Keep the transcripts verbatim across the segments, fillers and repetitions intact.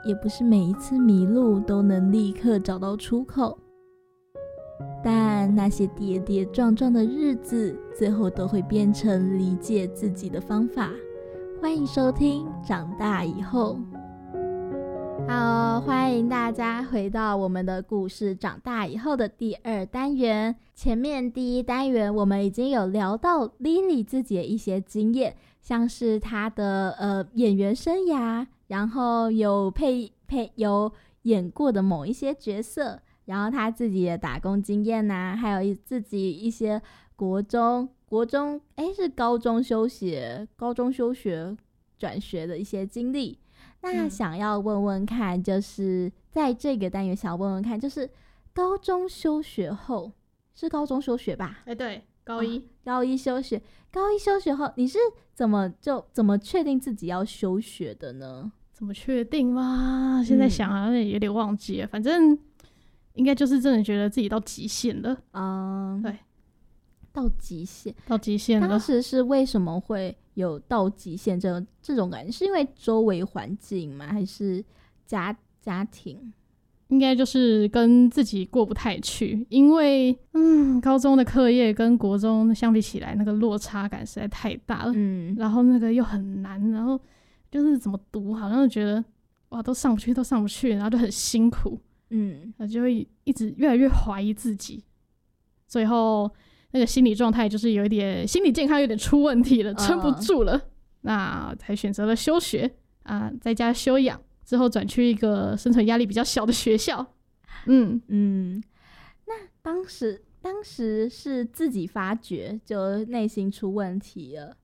也不是每一次迷路都能立刻找到出口，但那些跌跌撞撞的日子，最后都会变成理解自己的方法。欢迎收听《长大以后》。好，欢迎大家回到我们的故事长大以后的第二单元。前面第一单元我们已经有聊到 Lily 自己的一些经验，像是她的呃演员生涯，然后有配配有演过的某一些角色，然后她自己的打工经验啊，还有自己一些国中国中哎是高中休学高中休学转学的一些经历。那想要问问看，就是在这个单元想要问问看，就是高中休学后，是高中休学吧？ 哎，对，高一、 哦、高一休学，高一休学后，你是怎么就怎么确定自己要休学的呢？ 怎么确定吗？现在想好像有点忘记了、嗯，反正应该就是真的觉得自己到极限了。 嗯，对，到极限， 到极限了。 当时是为什么会有到极限这种这种感觉？是因为周围环境吗？还是家家庭？ 应该就是跟自己过不太去，因为嗯，高中的课业跟国中相比起来，那个落差感实在太大了。嗯，然后那个又很难，然后就是怎么读，好像就觉得哇，都上不去，都上不去，然后就很辛苦。嗯，就会一直越来越怀疑自己，最后那个心理状态就是有一点心理健康有点出问题了，撑不住了， uh. 那才选择了休学啊，在家休养。之后转去一个生存压力比较小的学校。嗯嗯，那当时当时是自己发觉就内心出问题了，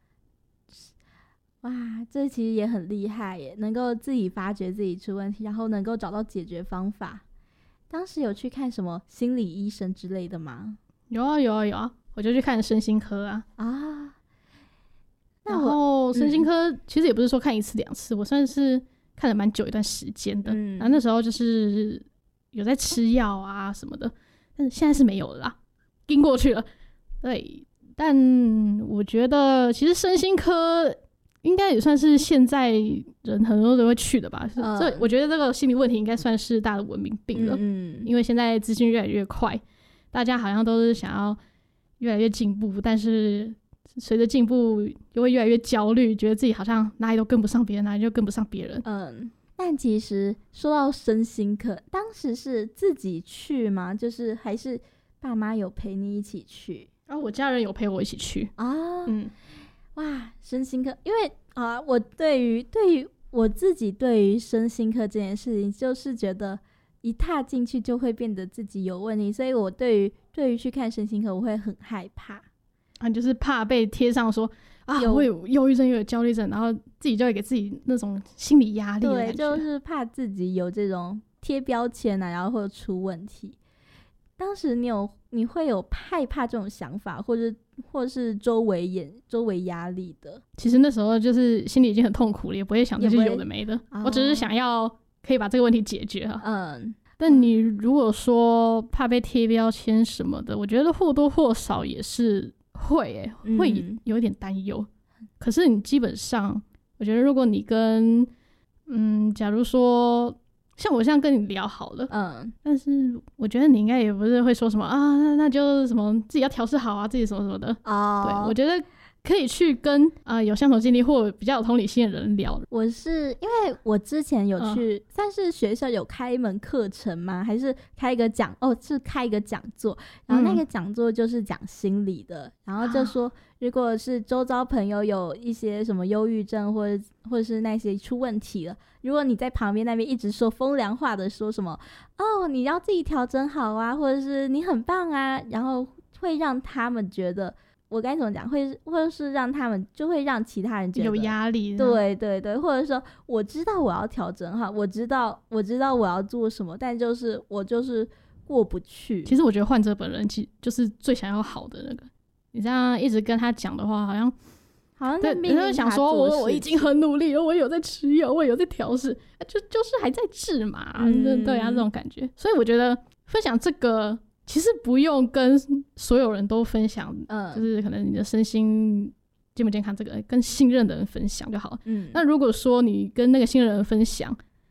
哇，这其实也很厉害耶，能够自己发觉自己出问题，然后能够找到解决方法。当时有去看什么心理医生之类的吗？ 有啊有啊有啊，我就去看身心科啊啊。 然后身心科、嗯、其实也不是说看一次两次，我算是看了蛮久一段时间的、嗯、然后那时候就是有在吃药啊什么的，但是现在是没有了啦，跟过去了。对，但我觉得其实身心科应该也算是现在人很多人会去的吧、嗯、所以我觉得这个心理问题应该算是大的文明病了、嗯、因为现在资讯越来越快，大家好像都是想要越来越进步，但是随着进步就会越来越焦虑，觉得自己好像哪里都跟不上别人，哪里就跟不上别人。 嗯，但其实说到身心科，当时是自己去吗？就是还是爸妈有陪你一起去？ 啊，我家人有陪我一起去啊。嗯，哇，身心科，因为啊，我对于对于我自己对于身心科这件事情，就是觉得一踏进去就会变得自己有问题，所以我对于对于去看身心科，我会很害怕。 啊，就是怕被贴上说啊，我有忧郁症又有焦虑症，然后自己就会给自己那种心理压力的感觉。 对，就是怕自己有这种贴标签啊，然后会出问题。当时你有你会有害怕这种想法，或者或是周围眼周围压力的？ 其实那时候就是心里已经很痛苦了，也不会想这些有的没的，我只是想要可以把这个问题解决啊。嗯。但你如果说怕被贴标签什么的，我觉得或多或少也是会耶、欸，会有点担忧、嗯。可是你基本上，我觉得如果你跟，嗯，假如说像我这样跟你聊好了，嗯，但是我觉得你应该也不是会说什么啊，那那就什么自己要调试好啊，自己什么什么的。哦，对，我觉得可以去跟啊、呃、有相同经历或比较有同理心的人聊。 我是因为我之前有去，算、嗯、是学校有开一门课程吗？还是开一个讲哦，是开一个讲座，然后那个讲座就是讲心理的、嗯，然后就说如果是周遭朋友有一些什么忧郁症或者或者是那些出问题了，如果你在旁边那边一直说风凉话的说什么哦你要自己调整好啊，或者是你很棒啊，然后会让他们觉得。我该怎么讲？会或者是让他们就会让其他人觉得有压力， 对对对，或者说我知道我要调整好，我知道我知道我要做什么，但就是我就是过不去。 其实我觉得患者本人其实就是最想要好的那个，你这样一直跟他讲的话，好像好像在命令他做事情。 想说我我已经很努力了，我有在吃药，我有在调试，就就是还在治嘛，嗯、对啊，这种感觉。所以我觉得分享这个。其实不用跟所有人都分享、嗯、就是可能你的身心健不健康这个跟信任的人分享就好了、嗯、那如果说你跟那个信任的人分享